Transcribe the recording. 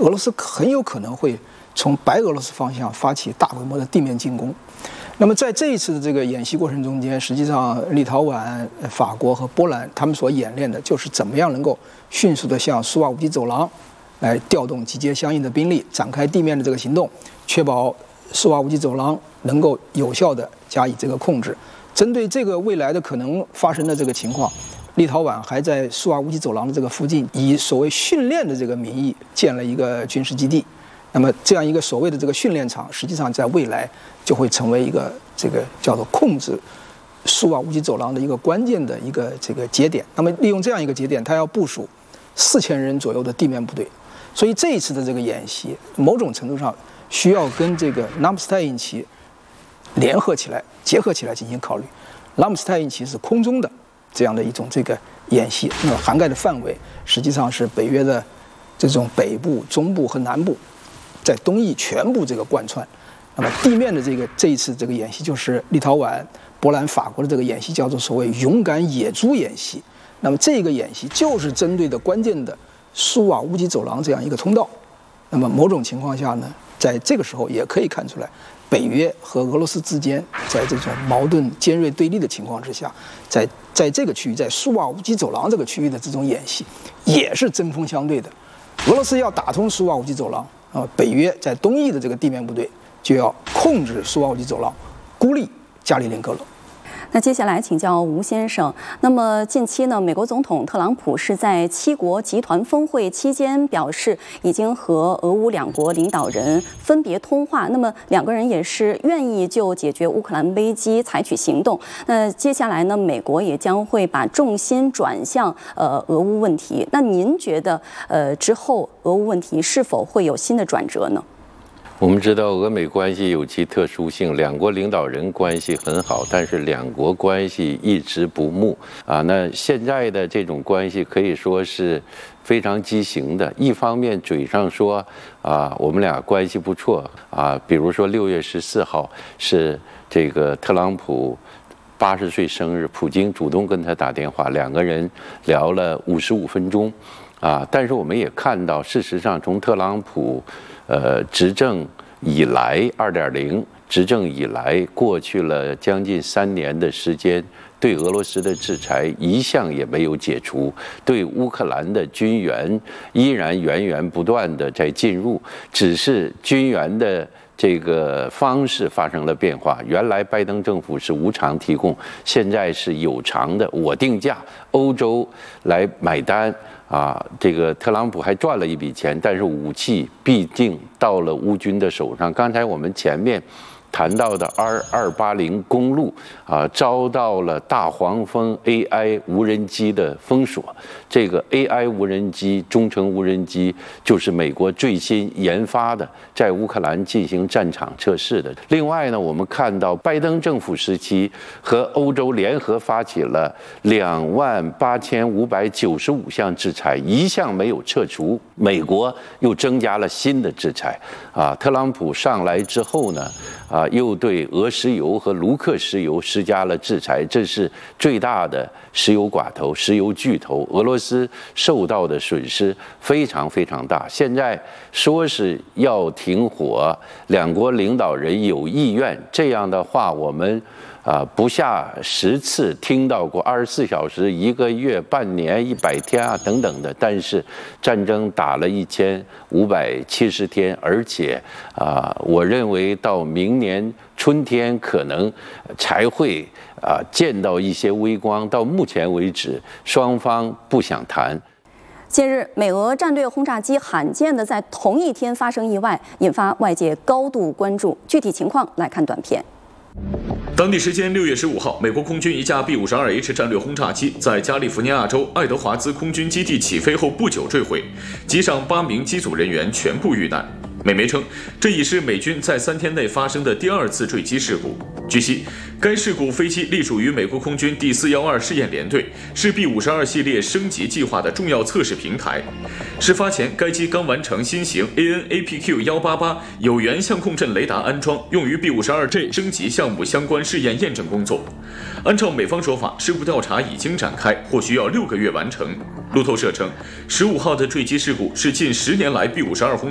俄罗斯很有可能会从白俄罗斯方向发起大规模的地面进攻。那么在这一次的这个演习过程中间，实际上立陶宛、法国和波兰他们所演练的就是怎么样能够迅速的向苏瓦乌基走廊来调动集结相应的兵力，展开地面的这个行动，确保苏瓦乌基走廊能够有效的加以这个控制。针对这个未来的可能发生的这个情况，立陶宛还在苏瓦乌基走廊的这个附近，以所谓训练的这个名义建了一个军事基地。那么这样一个所谓的这个训练场，实际上在未来就会成为一个这个叫做控制苏瓦乌基走廊的一个关键的一个这个节点。那么利用这样一个节点，它要部署4000人左右的地面部队。所以这一次的这个演习，某种程度上需要跟这个拉姆斯泰因旗联合起来、结合起来进行考虑。拉姆斯泰因旗是空中的这样的一种这个演习，那么涵盖的范围实际上是北约的这种北部、中部和南部，在东翼全部这个贯穿。那么地面的这一次这个演习，就是立陶宛、波兰、法国的这个演习，叫做所谓勇敢野猪演习。那么这个演习就是针对的关键的苏瓦乌基走廊这样一个通道。那么某种情况下呢，在这个时候也可以看出来，北约和俄罗斯之间在这种矛盾尖锐对立的情况之下，在这个区域，在苏瓦乌基走廊这个区域的这种演习，也是针锋相对的。俄罗斯要打通苏瓦乌基走廊，北约在东翼的这个地面部队就要控制苏瓦乌基走廊，孤立加里宁格勒。 那接下来请教吴先生，那么近期呢，美国总统特朗普是在7国集团峰会期间表示，已经和俄乌两国领导人分别通话，那么两个人也是愿意就解决乌克兰危机采取行动。那接下来呢，美国也将会把重心转向俄乌问题。那您觉得之后俄乌问题是否会有新的转折呢？ 我们知道俄美关系有其特殊性，两国领导人关系很好，但是两国关系一直不睦啊。那现在的这种关系可以说是非常畸形的。一方面嘴上说啊，我们俩关系不错啊，比如说6月14号是这个特朗普80岁生日，普京主动跟他打电话，两个人聊了55分钟啊。但是我们也看到，事实上从特朗普执政以来，2.0执政以来，过去了将近3年的时间，对俄罗斯的制裁一项也没有解除，对乌克兰的军援依然源源不断的在进入，只是军援的这个方式发生了变化。原来拜登政府是无偿提供，现在是有偿的，我定价，欧洲来买单。啊，这个特朗普还赚了一笔钱，但是武器毕竟到了乌军的手上。刚才我们前面谈到的 R280公路啊，遭到了大黄蜂 AI 无人机的封锁。这个 AI 无人机、中程无人机就是美国最新研发的，在乌克兰进行战场测试的。另外呢，我们看到拜登政府时期和欧洲联合发起了28595项制裁，一项没有撤除。美国又增加了新的制裁啊。特朗普上来之后呢，又对俄石油和卢克石油施加了制裁，这是最大的石油寡头、石油巨头。俄罗斯受到的损失非常非常大。现在说是要停火，两国领导人有意愿，这样的话我们不下10次听到过24小时、1个月、半年、100天啊等等的。但是战争打了1570天，而且我认为到明年春天可能才会见到一些微光。到目前为止，双方不想谈。 近日，美俄战略轰炸机罕见的在同一天发生意外，引发外界高度关注。具体情况来看短片。 当地时间6月15号，美国空军一架 B-52H 战略轰炸机在加利福尼亚州爱德华兹空军基地起飞后不久坠毁，机上8名机组人员全部遇难。美媒称，这已是美军在3天内发生的第2次坠机事故。据悉，该事故飞机隶属于美国空军第412试验联队，是 B-52系列升级计划的重要测试平台。事发前，该机刚完成新型 AN/APQ-188 有源相控阵雷达安装，用于 B-52G 升级项目相关试验验证工作。按照美方说法，事故调查已经展开，或需要6个月完成。路透社称，15号的坠机事故是近10年来 B-52轰